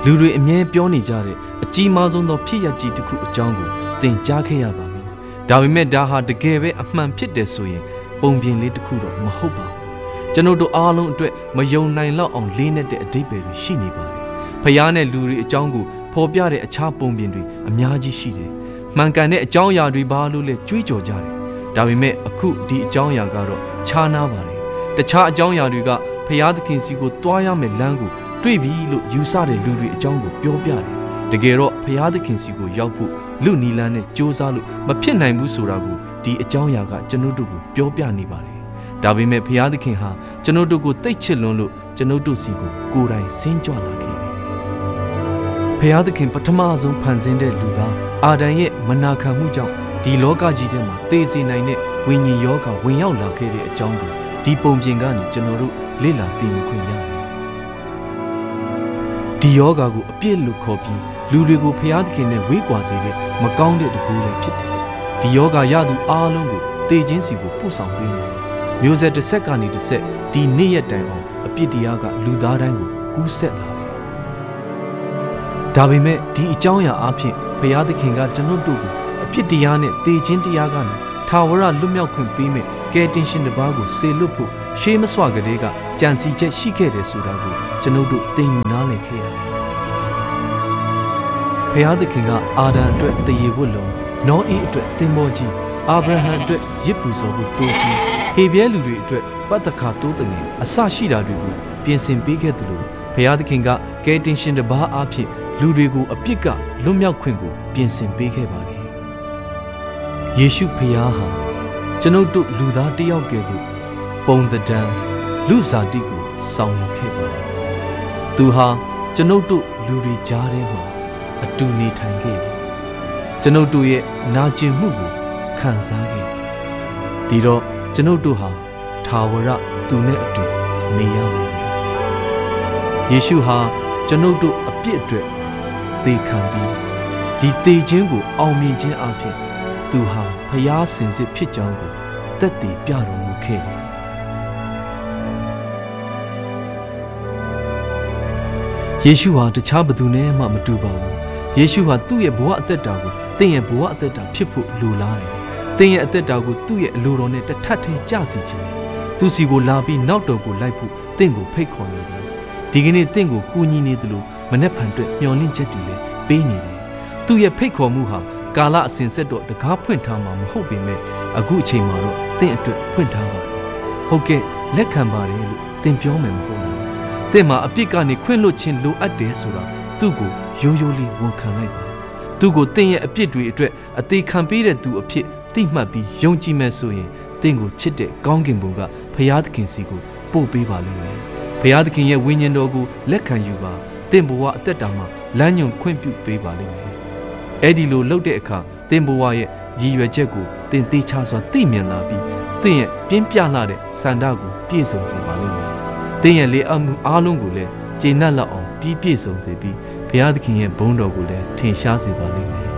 လူတွေအမြဲပြောနေကြတဲ့အကြီးမားဆုံးသောဖြစ်ရပ်ကြီးတစ်ခုအကြောင်းကိုသင်ကြားခဲ့ရပါပြီ။ဒါပေမဲ့ဒါဟာတကယ်ပဲအမှန်ဖြစ်တယ်ဆိုရင်ပုံပြင်လေးတစ်ခုတော့မဟုတ်ပါဘူး။ကျွန်တော်တို့အားလုံးအတွက်မယုံနိုင်လောက်အောင်လေးနက်တဲ့အဓိပ္ပာယ်တွေရှိနေပါတယ်။ဖခင်နဲ့လူတွေအကြောင်းကိုဖော်ပြတဲ့အခြားပုံပြင်တွေအများကြီးရှိတယ်။မှန်ကန်တဲ့အကြောင်းအရာတွေဘာလို့လဲကြွေးကြော်ကြတယ်။ဒါပေမဲ့အခုဒီအကြောင်းအရာကတော့ခြားနားပါတယ်။တခြားအကြောင်းအရာတွေကဖခင်သခင်စီကိုတွားရမယ့်လမ်းကိုတွေ့ပြီလို့ယူဆတဲ့လူတွေအကြောင်းကိုပြောပြတယ်။တကယ်တော့ဖခင်သခင်စီကိုရောက်ဖို့လူနီလန်းနဲ့ကြိုးစားလို့မဖြစ်နိုင်ဘူးဆိုတာကိုဒီအကြောင်းအရာကကျွန်တော်တို့ကိုပြောပြနေပါတယ်။ဒါပေမဲ့ဖခင်သခင်ဟာကျွန်တော်တို့ကိုတိတ်ချစ်လွန်းလို့ကျွန်တော်တို့စီကိုကိုယ်တိုင်ဆင်းကြွလာခဲ့တယ်။ဖခင်သခင်ပထမဆုံးဖန်ဆင်းတဲ့လူသားအာဒံရဲ့မနာခံမှုကြောင့်ဒီလောကကြီးထဲမှာသေစေနိုင်တဲ့ဝိညာဉ်ယောဂဝင်ရောက်လာခဲ့တဲ့အကြောင်းကိုဒီပုံပြင်ကနေကျွန်တော်တို့လေ့လာသိယူခွင့်ရတယ်။ဒီယောဂကိုအပြစ်လို့ခေါ်ပြီးလူတွေကိုဖျားသခင်နဲ့ဝေးကွာစေတဲ့မကောင်းတဲ့တကူလည်းဖြစ်တယ်။ဒီယောဂရသူအားလုံးကိုသေခြင်းစီကိုပို့ဆောင်ပေးနေတယ်။မျိုးဆက်တစ်ဆက်ကနေတစ်ဆက်ဒီနေ့ရက်တိုင်အောင်အပြစ်တရားကလူသားတိုင်းကိုကူးဆက်လာတယ်။ဒါပေမဲ့ဒီအကြောင်းအရာအဖြစ်ဖျားသခင်ကကျွန်တော်တို့ကိုအပြစ်တရားနဲ့သေခြင်းတရားကနေထာဝရလွတ်မြောက်ခွင့်ပေးမဲ့ကယ်တင်ရှင်တစ်ပါးကိုစေလွတ်ဖို့ရှေးမစွာကလေးကကြံစီချက်ရှိခဲ့တယ်ဆိုတာကိုကျွန်တော်တို့သင်ယူနားလည်ခဲ့ရတယ်။ဖျားသခင်ကအာဒံအတွက်တရေဝတ်လုံးနောအေးအတွက်သင်္ဘောကြီးအာဗြဟံအတွက်ရစ်ပူဇော်ဖို့တိုးကြီးဟေဘဲလူတွေအတွက်ပတ်သက်ခါတိုးတငယ်အစရှိတာတွေကိုပြင်ဆင်ပေးခဲ့တယ်လို့ဖျားသခင်ကကယ်တင်ရှင်တစ်ပါးအဖြစ်လူတွေကိုအပြစ်ကလွတ်မြောက်ခွင့်ကိုပြင်ဆင်ပေးခဲ့ပါတယ်။ယေရှုဖျားဟာကျွန်ုပ်တို့လူသားတစ်ယောက်ကဲ့သို့ပုံသဏ္ဍာန်လူစားတိကိုဆောင်ယူခဲ့ပါတယ်။သူဟာကျွန်ုပ်တို့လူတွေကြားထဲမှာအတူနေထိုင်ခဲ့တယ်။ကျွန်ုပ်တို့ရဲ့နာကျင်မှုကိုခံစားခဲ့တယ်။ဒီတော့ကျွန်ုပ်တို့ဟာထာဝရသူနဲ့အတူနေရလိမ့်မယ်။ယေရှုဟာကျွန်ုပ်တို့အပြစ်အတွက်သေခံပြီးဒီသေခြင်းကိုအောင်မြင်ခြင်းအပြင်သူဟာဖျားစင်စစ်ဖြစ်ကြောင်းကိုသက်သေပြတော်မူခဲ့တယ်။ယေရှုဟာတခြားဘသူနဲ့မှမတူပါဘူး။ယေရှုဟာသူ့ရဲ့ဘဝအသက်တာကိုသင်ရဲ့ဘဝအသက်တာဖြစ်ဖို့လိုလားတယ်။သင်ရဲ့အသက်တာကိုသူ့ရဲ့အလိုတော်နဲ့တစ်ထပ်ထည်းကျစေခြင်းနဲ့သူစီကိုလာပြီးနောက်တော်ကိုလိုက်ဖို့သင်ကိုဖိတ်ခေါ်နေတယ်။ဒီကနေ့သင်ကိုကူညီနေသလိုမနှက်ဖန်အတွက်မျှော်လင့်ချက်တွေလည်းပေးနေတယ်။သူ့ရဲ့ဖိတ်ခေါ်မှုဟာကာလအစဉ်ဆက်တော့တကားဖွင့်ထားမှာမဟုတ်ပေမဲ့အခုအချိန်မှာတော့သင်အတွက်ဖွင့်ထားပါတယ်။ဟုတ်ကဲ့လက်ခံပါတယ်လို့သင်ပြောမယ်မဟုတ်လား။သင်မှာအပြစ်ကနေခွင့်လွှတ်ခြင်းလိုအပ်တယ်ဆိုတာသူ့ကိုရိုးရိုးလေးဝန်ခံလိုက်ပါ။သူ့ကိုသင်ရဲ့အပြစ်တွေအတွက်အသေးခံပေးတဲ့သူအဖြစ်သိမှတ်ပြီးယုံကြည်မယ်ဆိုရင်သင်ကိုချစ်တဲ့ကောင်းကင်ဘုံကဖျားသခင်စီကိုပို့ပေးပါလိမ့်မယ်။ဖျားသခင်ရဲ့ဝိညာဉ်တော်ကိုလက်ခံယူပါ။သင်ဘဝအသက်တာမှာလမ်းညွန်ခွင့်ပြုပေးပါလိမ့်မယ်။အဲ့ဒီလိုလုပ်တဲ့အခါသင်ဘဝရဲ့ရည်ရွယ်ချက်ကိုသင်သိချစွာသိမြင်လာပြီးသင်ရဲ့ပြင်းပြလှတဲ့စန္ဒကိုပြည့်စုံစေပါလိမ့်မယ်။သင်ရဲ့လေအပ်မှုအားလုံးကိုလည်းကျေနပ်လောက်အောင်ပြည့်စုံစေပြီးဘုရားသခင်ရဲ့ဘုန်းတော်ကိုလည်းထင်ရှားစေပါလိမ့်မယ်